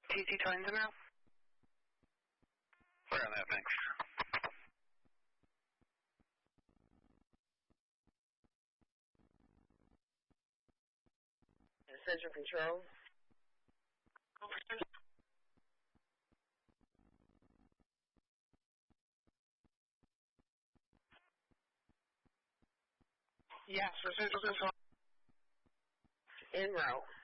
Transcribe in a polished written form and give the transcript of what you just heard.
TC Twins in row. Clear on that, thanks. Central Control. Yes, for Central Control. En route.